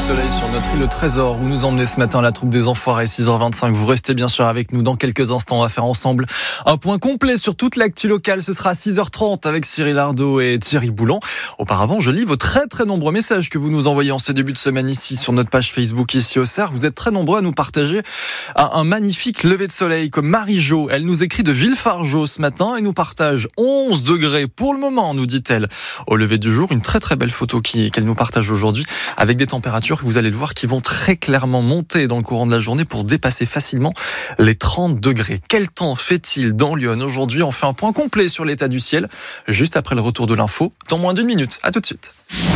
soleil sur notre île Trésor où nous emmenez ce matin la troupe des Enfoirés, 6h25. Vous restez bien sûr avec nous. Dans quelques instants, on va faire ensemble un point complet sur toute l'actu locale. Ce sera à 6h30 avec Cyril Ardo et Thierry Boulan. Auparavant, je lis vos très nombreux messages que vous nous envoyez en ce début de semaine ici sur notre page Facebook ici au Cerf. Vous êtes très nombreux à nous partager un magnifique lever de soleil comme Marie-Jo. Elle nous écrit de Villefargeau ce matin et nous partage 11 degrés pour le moment, nous dit-elle. Au lever du jour, une très belle photo qu'elle nous partage aujourd'hui avec des températures, vous allez le voir, qui vont très clairement monter dans le courant de la journée pour dépasser facilement les 30 degrés. Quel temps fait-il dans Lyon aujourd'hui? On fait un point complet sur l'état du ciel juste après le retour de l'info dans moins d'une minute. À tout de suite.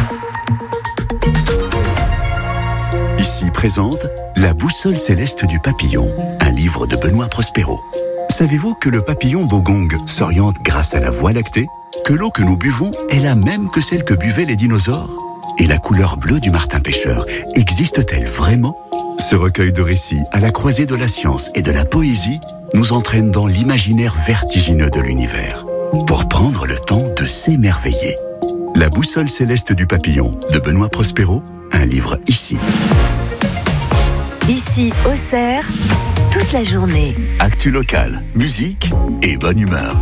Ici présente La boussole céleste du papillon, un livre de Benoît Prospero. Savez-vous que le papillon bogong s'oriente grâce à la Voie lactée? Que l'eau que nous buvons est la même que celle que buvaient les dinosaures? Et la couleur bleue du martin pêcheur existe-t-elle vraiment? Ce recueil de récits à la croisée de la science et de la poésie nous entraîne dans l'imaginaire vertigineux de l'univers pour prendre le temps de s'émerveiller. La boussole céleste du papillon de Benoît Prospero, un livre ici. Ici au Cerf, toute la journée. Actu locale, musique et bonne humeur.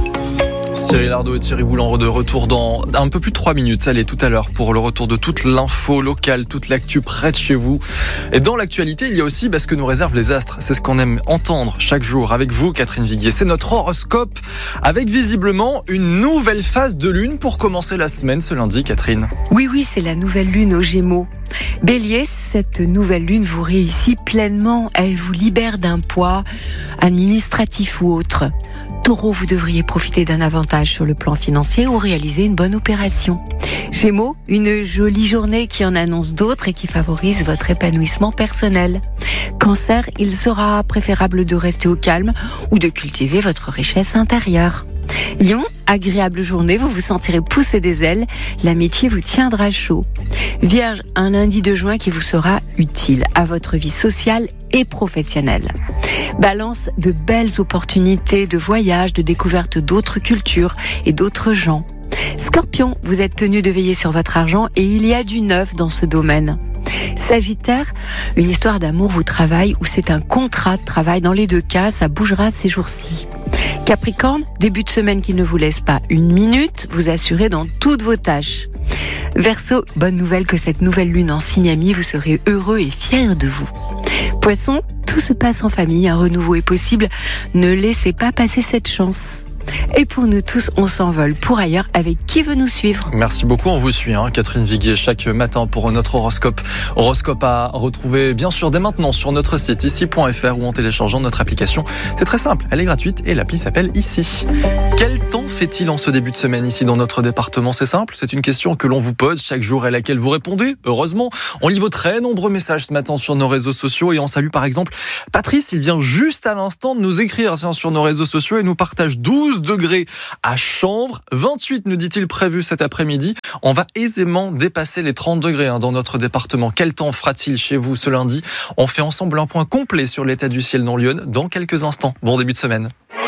Cyril Ardo et Thierry Boulan de retour dans un peu plus de 3 minutes. Allez, tout à l'heure pour le retour de toute l'info locale, toute l'actu près de chez vous. Et dans l'actualité, il y a aussi ce que nous réservent les astres. C'est ce qu'on aime entendre chaque jour avec vous, Catherine Viguier. C'est notre horoscope avec visiblement une nouvelle phase de lune pour commencer la semaine ce lundi, Catherine. Oui, c'est la nouvelle lune aux Gémeaux. Bélier, cette nouvelle lune vous réussit pleinement. Elle vous libère d'un poids administratif ou autre. Taureau, vous devriez profiter d'un avantage sur le plan financier ou réaliser une bonne opération. Gémeaux, une jolie journée qui en annonce d'autres et qui favorise votre épanouissement personnel. Cancer, il sera préférable de rester au calme ou de cultiver votre richesse intérieure. Lion, agréable journée, vous vous sentirez pousser des ailes, l'amitié vous tiendra chaud. Vierge, un lundi de juin qui vous sera utile à votre vie sociale et professionnelle. Balance, de belles opportunités de voyage, de découverte d'autres cultures et d'autres gens. Scorpion, vous êtes tenu de veiller sur votre argent et il y a du neuf dans ce domaine. Sagittaire, une histoire d'amour vous travaille ou c'est un contrat de travail. Dans les deux cas, ça bougera ces jours-ci. Capricorne, début de semaine qui ne vous laisse pas une minute, vous assurez dans toutes vos tâches. Verseau, bonne nouvelle que cette nouvelle lune en signe ami, vous serez heureux et fiers de vous. Poisson, tout se passe en famille, un renouveau est possible, ne laissez pas passer cette chance. Et pour nous tous, on s'envole pour ailleurs avec Qui veut nous suivre. Merci beaucoup, on vous suit, Catherine Viguier, chaque matin pour notre horoscope. Horoscope à retrouver bien sûr dès maintenant sur notre site ici.fr ou en téléchargeant notre application. C'est très simple, elle est gratuite et l'appli s'appelle Ici. Quel temps fait-il en ce début de semaine ici dans notre département? C'est simple, c'est une question que l'on vous pose chaque jour et à laquelle vous répondez. Heureusement, on lit vos très nombreux messages ce matin sur nos réseaux sociaux et on salue par exemple Patrice, il vient juste à l'instant de nous écrire sur nos réseaux sociaux et nous partage 12 degrés à Chanvre, 28 nous dit-il prévu cet après-midi. On va aisément dépasser les 30 degrés dans notre département. Quel temps fera-t-il chez vous ce lundi? On fait ensemble un point complet sur l'état du ciel dans Lyon dans quelques instants. Bon début de semaine.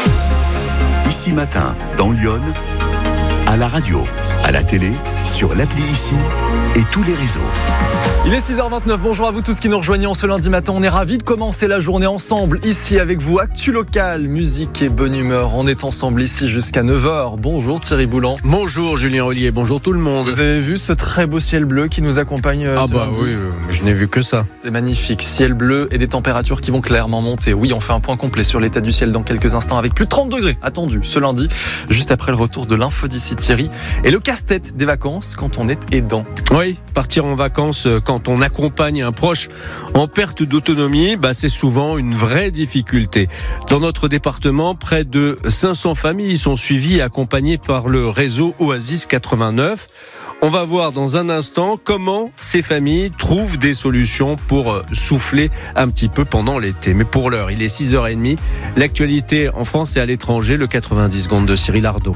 Ici matin, dans Lyon, à la radio, à la télé, sur l'appli Ici et tous les réseaux. Il est 6h29, bonjour à vous tous qui nous rejoignez ce lundi matin. On est ravis de commencer la journée ensemble, ici avec vous. Actu locale, musique et bonne humeur. On est ensemble ici jusqu'à 9h. Bonjour Thierry Boulan. Bonjour Julien Ollier, bonjour tout le monde. Vous avez vu ce très beau ciel bleu qui nous accompagne ce lundi? Oui, je n'ai vu que ça. C'est magnifique, ciel bleu et des températures qui vont clairement monter. Oui, on fait un point complet sur l'état du ciel dans quelques instants avec plus de 30 degrés attendus ce lundi, juste après le retour de l'info d'ici Thierry. Et le casse-tête des vacances quand on est aidant. Oui, partir en vacances quand on accompagne un proche en perte d'autonomie, c'est souvent une vraie difficulté. Dans notre département, près de 500 familles sont suivies et accompagnées par le réseau Oasis 89. On va voir dans un instant comment ces familles trouvent des solutions pour souffler un petit peu pendant l'été. Mais pour l'heure, il est 6h30. L'actualité en France et à l'étranger, le 90 secondes de Cyril Ardo.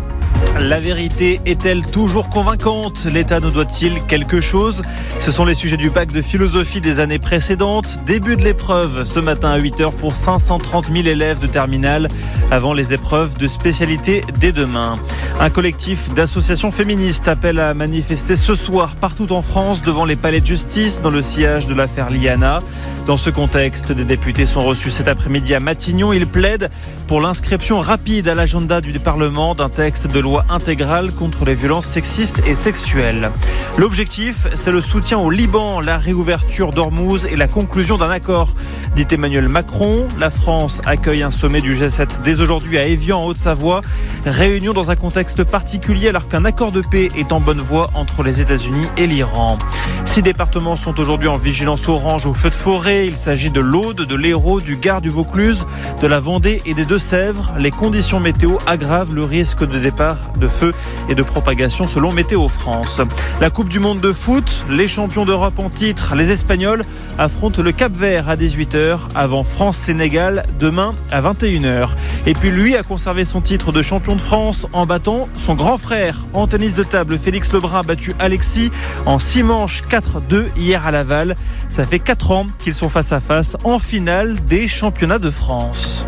La vérité est-elle toujours convaincante ? L'État nous doit-il quelque chose ? Ce sont les sujets du bac de philosophie des années précédentes. Début de l'épreuve ce matin à 8h pour 530 000 élèves de terminale avant les épreuves de spécialité dès demain. Un collectif d'associations féministes appelle à manifester ce soir partout en France devant les palais de justice dans le sillage de l'affaire Liana. Dans ce contexte, des députés sont reçus cet après-midi à Matignon. Ils plaident pour l'inscription rapide à l'agenda du Parlement d'un texte de loi intégrale contre les violences sexistes et sexuelles. L'objectif, c'est le soutien au Liban, la réouverture d'Ormuz et la conclusion d'un accord, dit Emmanuel Macron. La France accueille un sommet du G7 dès aujourd'hui à Évian en Haute-Savoie. Réunion dans un contexte particulier alors qu'un accord de paix est en bonne voie entre les États-Unis et l'Iran. 6 départements sont aujourd'hui en vigilance orange au feu de forêt. Il s'agit de l'Aude, de l'Hérault, du Gard, du Vaucluse, de la Vendée et des Deux-Sèvres. Les conditions météo aggravent le risque de départ de feu et de propagation selon Météo France. La Coupe du Monde de foot, les champions d'Europe en titre, les Espagnols affrontent le Cap-Vert à 18h avant France-Sénégal demain à 21h. Et puis lui a conservé son titre de champion de France en battant son grand frère. En tennis de table, Félix Lebrun a battu Alexis en 6 manches 4-2 hier à Laval. Ça fait 4 ans qu'ils sont face à face en finale des championnats de France.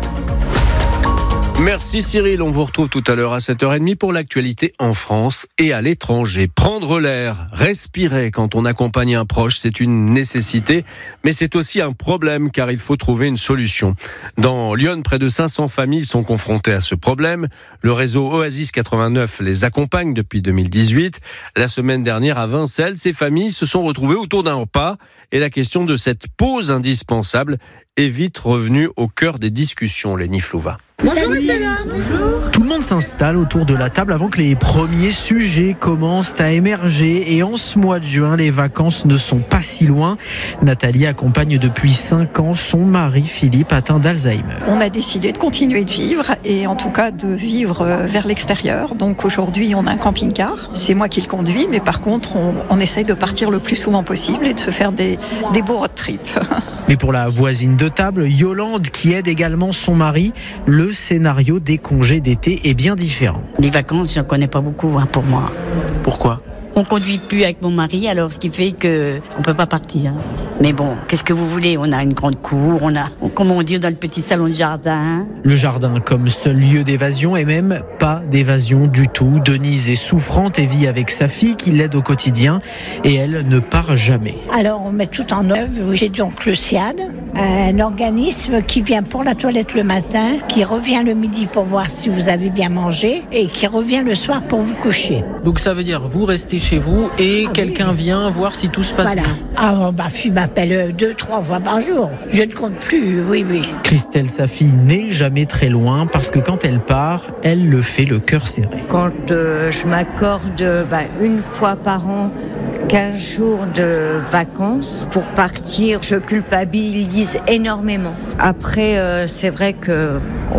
Merci Cyril, on vous retrouve tout à l'heure à 7h30 pour l'actualité en France et à l'étranger. Prendre l'air, respirer quand on accompagne un proche, c'est une nécessité, mais c'est aussi un problème car il faut trouver une solution. Dans Lyon, près de 500 familles sont confrontées à ce problème. Le réseau Oasis 89 les accompagne depuis 2018. La semaine dernière à Vincelles, ces familles se sont retrouvées autour d'un repas et la question de cette pause indispensable est vite revenue au cœur des discussions, Lénie Flouva. Bonjour monsieur. Bonjour. Tout le monde s'installe autour de la table avant que les premiers sujets commencent à émerger. Et en ce mois de juin, les vacances ne sont pas si loin. Nathalie accompagne depuis 5 ans son mari Philippe atteint d'Alzheimer. On a décidé de continuer de vivre et en tout cas de vivre vers l'extérieur. Donc aujourd'hui, on a un camping-car. C'est moi qui le conduis, mais par contre, on essaye de partir le plus souvent possible et de se faire des beaux road trips. Mais pour la voisine de table, Yolande, qui aide également son mari, le scénario des congés d'été est bien différent. Les vacances, je ne connais pas beaucoup pour moi. Pourquoi ? On ne conduit plus avec mon mari, alors ce qui fait qu'on ne peut pas partir. Mais bon, qu'est-ce que vous voulez ? On a une grande cour, on a, comme on dit, dans le petit salon de jardin. Le jardin comme seul lieu d'évasion et même pas d'évasion du tout. Denise est souffrante et vit avec sa fille qui l'aide au quotidien et elle ne part jamais. Alors on met tout en œuvre. J'ai donc le SIAD, un organisme qui vient pour la toilette le matin, qui revient le midi pour voir si vous avez bien mangé et qui revient le soir pour vous coucher. Donc ça veut dire vous restez chez vous et quelqu'un vient voir si tout se passe bien. Ma fille m'appelle 2-3 fois par jour. Je ne compte plus, oui. Christelle, sa fille, n'est jamais très loin parce que quand elle part, elle le fait le cœur serré. Quand je m'accorde une fois par an 15 jours de vacances pour partir, je culpabilise énormément. Après, c'est vrai que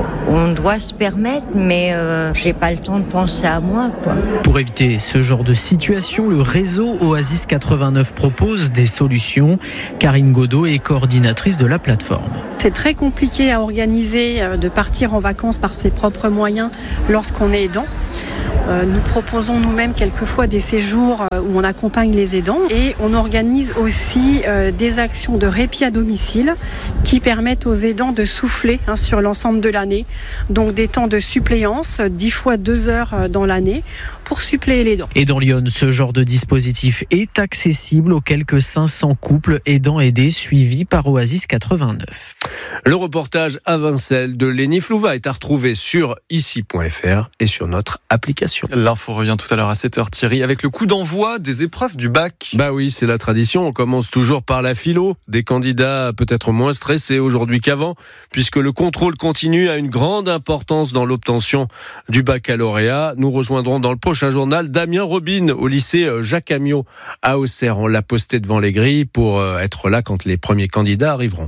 on doit se permettre, mais j'ai pas le temps de penser à moi, quoi. Pour éviter ce genre de situation, le réseau Oasis 89 propose des solutions. Karine Godot est coordinatrice de la plateforme. C'est très compliqué à organiser de partir en vacances par ses propres moyens lorsqu'on est aidant. Nous proposons nous-mêmes quelquefois des séjours où on accompagne les aidants et on organise aussi des actions de répit à domicile qui permettent aux aidants de souffler sur l'ensemble de l'année. Donc des temps de suppléance, 10 fois 2 heures dans l'année pour suppléer l'aidant. Et dans Lyon, ce genre de dispositif est accessible aux quelques 500 couples aidants aidés suivis par Oasis 89. Le reportage à Vincelles de Lénie Flouva est à retrouver sur ici.fr et sur notre application. L'info revient tout à l'heure à 7h Thierry avec le coup d'envoi des épreuves du bac. Bah oui, c'est la tradition, on commence toujours par la philo. Des candidats peut-être moins stressés aujourd'hui qu'avant puisque le contrôle continu a une grande importance dans l'obtention du baccalauréat. Nous rejoindrons dans le prochain journal Damien Robin au lycée Jacques Amiot à Auxerre. On l'a posté devant les grilles pour être là quand les premiers candidats arriveront.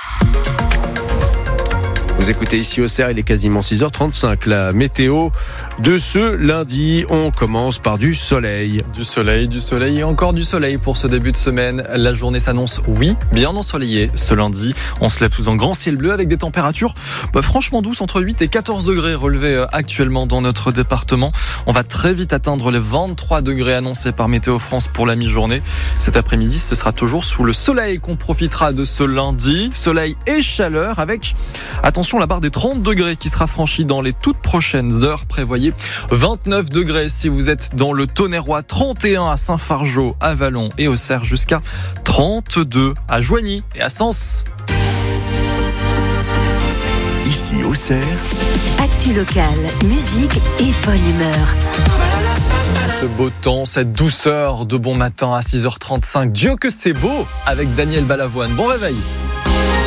Vous écoutez ici Auxerre, il est quasiment 6h35. La météo, de ce lundi. On commence par du soleil. Du soleil et encore du soleil pour ce début de semaine. La journée s'annonce, bien ensoleillée ce lundi. On se lève sous un grand ciel bleu avec des températures franchement douces, entre 8 et 14 degrés relevés actuellement dans notre département. On va très vite atteindre les 23 degrés annoncés par Météo France pour la mi-journée. Cet après-midi, ce sera toujours sous le soleil qu'on profitera de ce lundi. Soleil et chaleur avec, attention, la barre des 30 degrés qui sera franchie dans les toutes prochaines heures. Prévoyez 29 degrés si vous êtes dans le Tonnerrois, 31 à Saint-Fargeau, à Vallon et Auxerre, jusqu'à 32 à Joigny et à Sens. Ici Auxerre, Actu locale, musique et bonne humeur. Ce beau temps, cette douceur de bon matin à 6h35. Dieu que c'est beau avec Daniel Balavoine. Bon réveil.